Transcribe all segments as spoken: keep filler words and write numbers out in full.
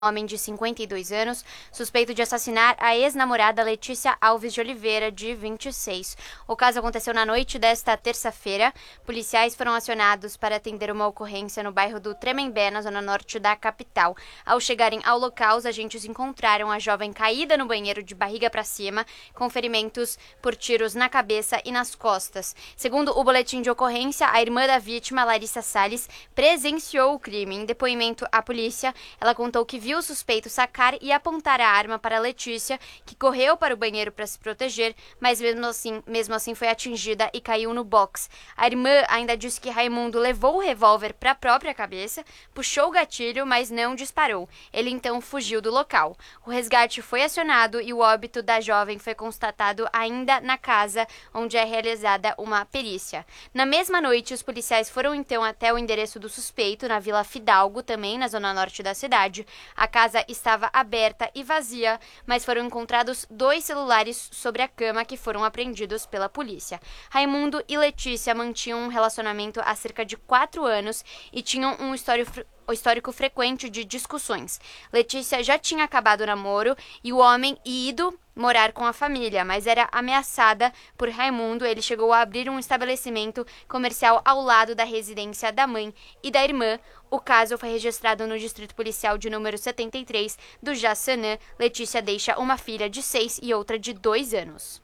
homem de cinquenta e dois anos, suspeito de assassinar a ex-namorada Letícia Alves de Oliveira, de vinte e seis. O caso aconteceu na noite desta terça-feira. Policiais foram acionados para atender uma ocorrência no bairro do Tremembé, na zona norte da capital. Ao chegarem ao local, os agentes encontraram a jovem caída no banheiro de barriga para cima, com ferimentos por tiros na cabeça e nas costas. Segundo o boletim de ocorrência, a irmã da vítima, Larissa Salles, presenciou o crime. Em depoimento à polícia, ela contou que viu o suspeito sacar e apontar a arma para Letícia, que correu para o banheiro para se proteger, mas mesmo assim, mesmo assim foi atingida e caiu no box. A irmã ainda disse que Raimundo levou o revólver para a própria cabeça, puxou o gatilho, mas não disparou. Ele então fugiu do local. O resgate foi acionado e o óbito da jovem foi constatado ainda na casa onde é realizada uma perícia. Na mesma noite, os policiais foram então até o endereço do suspeito, na Vila Fidalgo, também na zona norte da cidade. A casa estava aberta e vazia, mas foram encontrados dois celulares sobre a cama que foram apreendidos pela polícia. Raimundo e Letícia mantinham um relacionamento há cerca de quatro anos e tinham um histórico o histórico frequente de discussões. Letícia já tinha acabado o namoro e o homem ido morar com a família, mas era ameaçada por Raimundo. Ele chegou a abrir um estabelecimento comercial ao lado da residência da mãe e da irmã. O caso foi registrado no Distrito Policial de número setenta e três do Jaçanã. Letícia deixa uma filha de seis e outra de dois anos.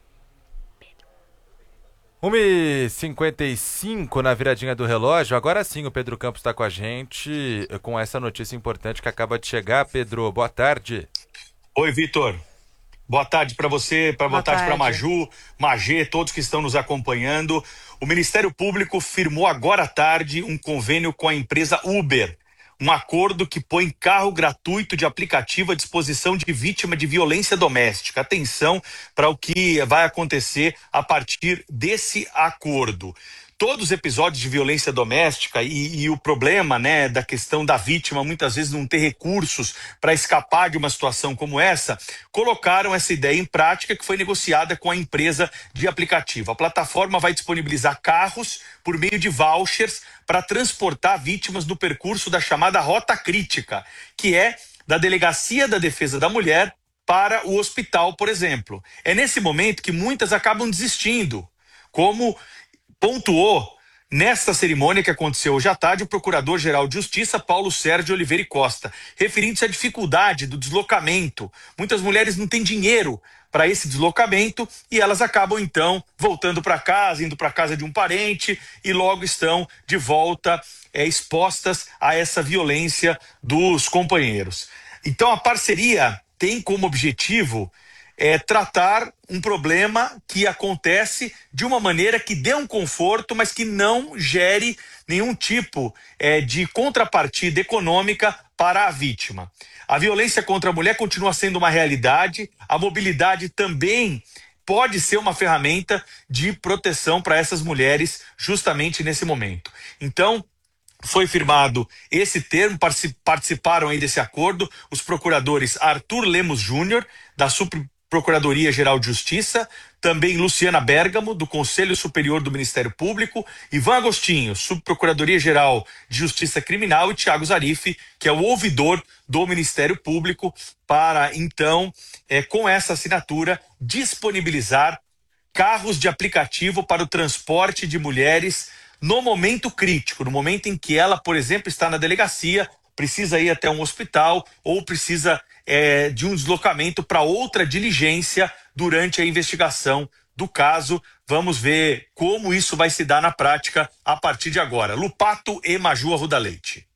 uma e cinquenta e cinco na viradinha do relógio. Agora sim o Pedro Campos está com a gente com essa notícia importante que acaba de chegar. Pedro, boa tarde. Oi, Vitor. Boa tarde para você, pra, boa, boa tarde para Maju, Magê, todos que estão nos acompanhando. O Ministério Público firmou agora à tarde um convênio com a empresa Uber. Um acordo que põe carro gratuito de aplicativo à disposição de vítima de violência doméstica. Atenção para o que vai acontecer a partir desse acordo. Todos os episódios de violência doméstica e, e o problema, né, da questão da vítima muitas vezes não ter recursos para escapar de uma situação como essa, colocaram essa ideia em prática que foi negociada com a empresa de aplicativo. A plataforma vai disponibilizar carros por meio de vouchers para transportar vítimas no percurso da chamada Rota Crítica, que é da Delegacia da Defesa da Mulher para o hospital, por exemplo. É nesse momento que muitas acabam desistindo, como pontuou nesta cerimônia que aconteceu hoje à tarde o Procurador-Geral de Justiça, Paulo Sérgio Oliveira e Costa, referindo-se à dificuldade do deslocamento. Muitas mulheres não têm dinheiro para esse deslocamento e elas acabam, então, voltando para casa, indo para casa de um parente e logo estão de volta é, expostas a essa violência dos companheiros. Então, a parceria tem como objetivo É tratar um problema que acontece de uma maneira que dê um conforto, mas que não gere nenhum tipo é, de contrapartida econômica para a vítima. A violência contra a mulher continua sendo uma realidade, a mobilidade também pode ser uma ferramenta de proteção para essas mulheres justamente nesse momento. Então, foi firmado esse termo, participaram aí desse acordo os procuradores Arthur Lemos Júnior, da Super Procuradoria-Geral de Justiça, também Luciana Bergamo, do Conselho Superior do Ministério Público, Ivan Agostinho, Subprocuradoria-Geral de Justiça Criminal, e Thiago Zarifi, que é o ouvidor do Ministério Público, para, então, é, com essa assinatura, disponibilizar carros de aplicativo para o transporte de mulheres no momento crítico, no momento em que ela, por exemplo, está na delegacia, precisa ir até um hospital ou precisa é, de um deslocamento para outra diligência durante a investigação do caso. Vamos ver como isso vai se dar na prática a partir de agora. Lupato e Maju Arruda Leite.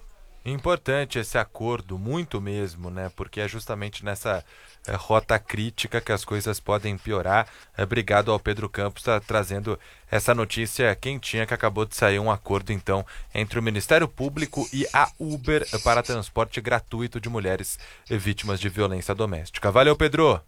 Importante esse acordo, muito mesmo, né? Porque é justamente nessa é, rota crítica que as coisas podem piorar. É, obrigado ao Pedro Campos tá trazendo essa notícia quentinha que acabou de sair um acordo, então, entre o Ministério Público e a Uber para transporte gratuito de mulheres vítimas de violência doméstica. Valeu, Pedro!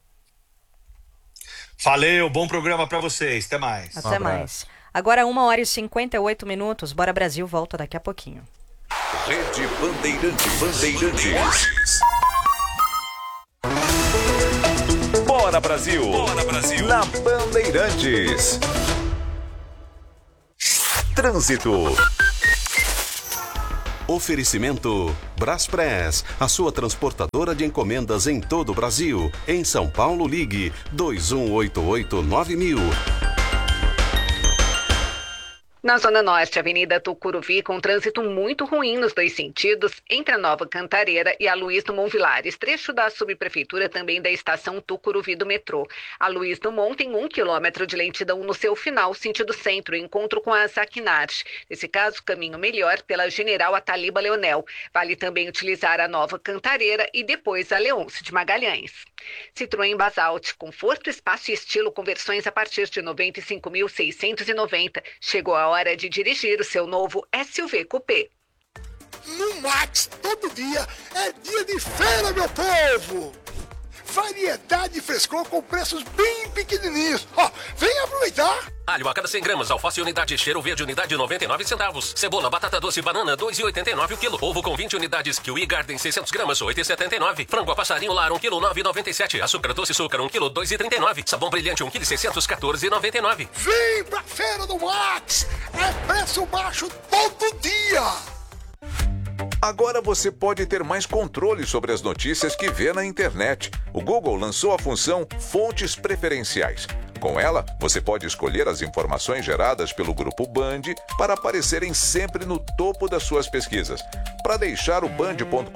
Valeu, bom programa para vocês. Até mais. Até um mais. Agora uma hora e cinquenta e oito minutos. Bora Brasil, volta daqui a pouquinho. Rede Bandeirantes. Bandeirantes. Bora Brasil. Bora Brasil. Na Bandeirantes. Trânsito. Oferecimento Braspress, a sua transportadora de encomendas em todo o Brasil. Em São Paulo, ligue dois um oito oito nove mil. Na Zona Norte, Avenida Tucuruvi, com trânsito muito ruim nos dois sentidos, entre a Nova Cantareira e a Luiz Dumont Vilares, trecho da subprefeitura também da estação Tucuruvi do metrô. A Luiz Dumont tem um quilômetro de lentidão no seu final, sentido centro, encontro com a Saquinarte. Nesse caso, caminho melhor pela General Ataliba Leonel. Vale também utilizar a Nova Cantareira e depois a Leôncio de Magalhães. Citroën Basalt, conforto, espaço e estilo com versões a partir de noventa e cinco mil seiscentos e noventa. Chegou a hora de dirigir o seu novo S U V Coupé. No Max, todo dia é dia de feira, meu povo! Variedade e frescor com preços bem pequenininhos. Ó, vem aproveitar! Alho a cada cem gramas, alface unidade, cheiro verde unidade noventa e nove centavos. Cebola, batata doce, banana dois reais e oitenta e nove o quilo. Ovo com vinte unidades, Kiwi Garden seiscentos gramas, oito reais e setenta e nove. Frango a passarinho lar um quilo, nove reais e noventa e sete. Açúcar doce açúcar um quilo, dois reais e trinta e nove. Sabão brilhante um quilo, seiscentos, quatorze reais e noventa e nove. Vem pra feira do Max! É preço baixo todo dia! Agora você pode ter mais controle sobre as notícias que vê na internet. O Google lançou a função Fontes Preferenciais. Com ela, você pode escolher as informações geradas pelo Grupo Band para aparecerem sempre no topo das suas pesquisas. Para deixar o band ponto